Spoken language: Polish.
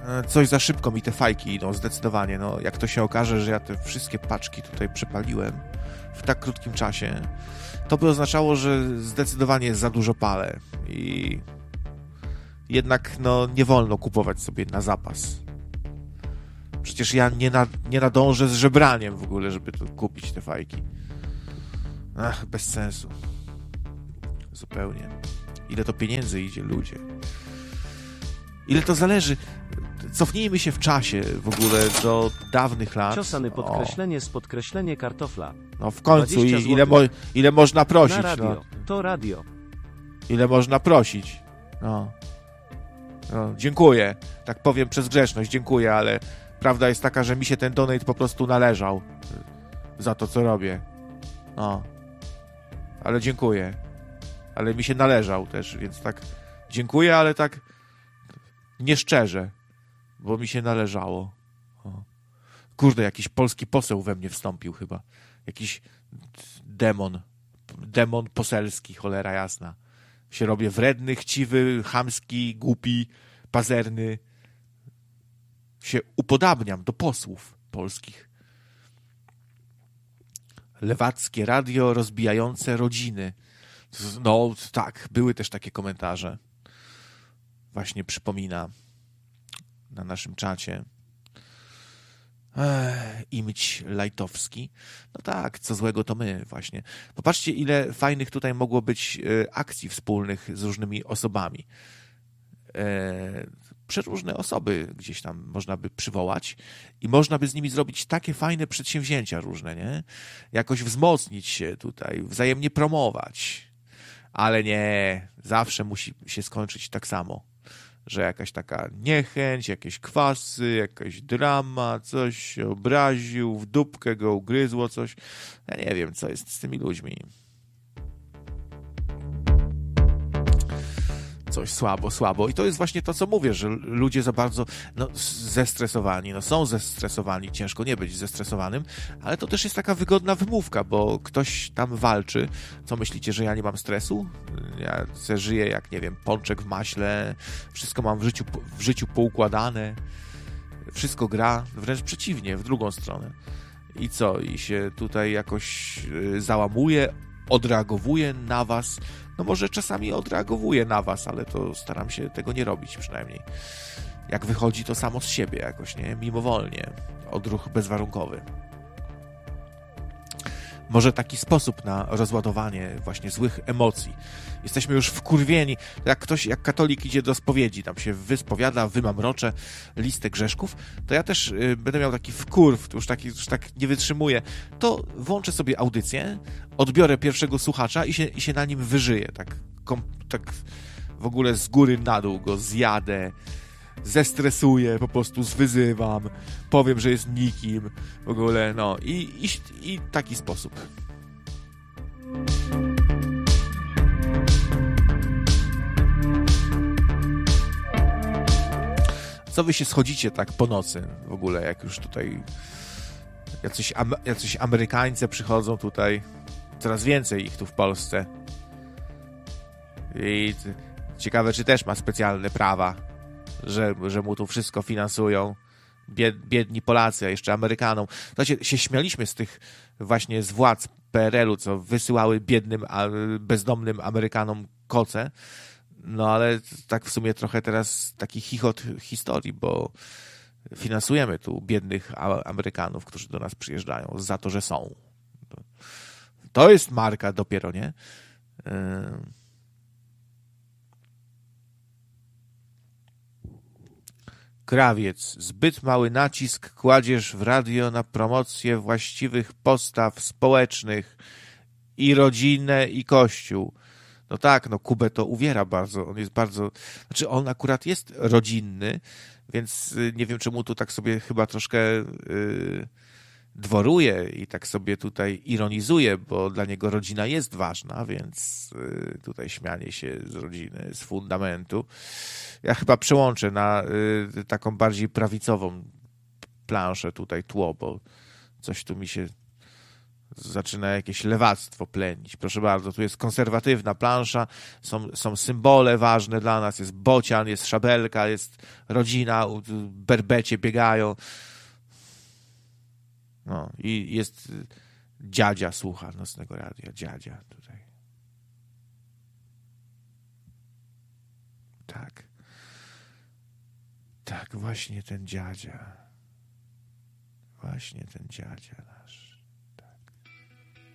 Coś za szybko mi te fajki idą, zdecydowanie. No, jak to się okaże, że ja te wszystkie paczki tutaj przepaliłem w tak krótkim czasie, to by oznaczało, że zdecydowanie za dużo palę i jednak no, nie wolno kupować sobie na zapas. Przecież ja nie nadążę z żebraniem w ogóle, żeby tu kupić te fajki. Ach, bez sensu. Zupełnie. Ile to pieniędzy idzie, ludzie. Ile to zależy. Cofnijmy się w czasie w ogóle do dawnych lat. Ciosany podkreślenie z podkreślenie kartofla. No w końcu, ile można prosić? Na radio. No. To radio. Ile można prosić? No, dziękuję. Tak powiem przez grzeczność, dziękuję, ale prawda jest taka, że mi się ten donate po prostu należał za to, co robię. No. Ale dziękuję. Ale mi się należał też, więc tak dziękuję, ale tak nieszczerze, bo mi się należało. O. Kurde, jakiś polski poseł we mnie wstąpił chyba. Jakiś demon poselski, cholera jasna. Się robię wredny, chciwy, chamski, głupi, pazerny. Się upodabniam do posłów polskich. Lewackie radio rozbijające rodziny. No tak, były też takie komentarze. Właśnie przypomina na naszym czacie. Imć Lajtowski. No tak, co złego to my właśnie. Popatrzcie, ile fajnych tutaj mogło być akcji wspólnych z różnymi osobami. Przeróżne osoby gdzieś tam można by przywołać i można by z nimi zrobić takie fajne przedsięwzięcia różne, nie? Jakoś wzmocnić się tutaj, wzajemnie promować. Ale nie, zawsze musi się skończyć tak samo, że jakaś taka niechęć, jakieś kwasy, jakaś drama, coś się obraził, w dupkę go ugryzło coś. Ja nie wiem, co jest z tymi ludźmi. Coś słabo. I to jest właśnie to, co mówię, że ludzie za bardzo zestresowani, są zestresowani, ciężko nie być zestresowanym, ale to też jest taka wygodna wymówka, bo ktoś tam walczy. Co myślicie, że ja nie mam stresu? Ja se żyję jak, nie wiem, pączek w maśle, wszystko mam w życiu poukładane, wszystko gra, wręcz przeciwnie, w drugą stronę. I co? I się tutaj jakoś załamuje, odreagowuje na was. No może czasami odreagowuję na was, ale to staram się tego nie robić przynajmniej. Jak wychodzi to samo z siebie jakoś, nie? Mimowolnie. Odruch bezwarunkowy. Może taki sposób na rozładowanie właśnie złych emocji. Jesteśmy już wkurwieni. Jak katolik idzie do spowiedzi, tam się wyspowiada, wymamrocze listę grzeszków, to ja też będę miał taki wkurw, już tak nie wytrzymuję, to włączę sobie audycję, odbiorę pierwszego słuchacza i się na nim wyżyję. Tak w ogóle z góry na dół go zjadę, zestresuję, po prostu zwyzywam, powiem, że jest nikim, w ogóle, no i taki sposób. Co wy się schodzicie tak po nocy w ogóle, jak już tutaj jacyś Amerykańcy przychodzą tutaj, coraz więcej ich tu w Polsce i ciekawe, czy też ma specjalne prawa, że mu tu wszystko finansują. Biedni Polacy, a jeszcze Amerykanom. Znaczy, się śmialiśmy z tych właśnie z władz PRL-u, co wysyłały biednym, bezdomnym Amerykanom koce. No ale tak w sumie trochę teraz taki chichot historii, bo finansujemy tu biednych Amerykanów, którzy do nas przyjeżdżają za to, że są. To jest marka dopiero, nie? Krawiec. Zbyt mały nacisk kładziesz w radio na promocję właściwych postaw społecznych i rodzinę, i Kościół. No tak, Kubę to uwiera bardzo. On jest bardzo... Znaczy, on akurat jest rodzinny, więc nie wiem, czemu tu tak sobie chyba troszkę dworuje i tak sobie tutaj ironizuje, bo dla niego rodzina jest ważna, więc tutaj śmianie się z rodziny, z fundamentu. Ja chyba przełączę na taką bardziej prawicową planszę tutaj, tło, bo coś tu mi się zaczyna jakieś lewactwo plenić. Proszę bardzo, tu jest konserwatywna plansza, są symbole ważne dla nas, jest bocian, jest szabelka, jest rodzina, berbecie biegają. No i jest dziadzia, słucha Nocnego Radia, dziadzia tutaj. Tak. Tak, właśnie ten dziadzia. Właśnie ten dziadzia nasz.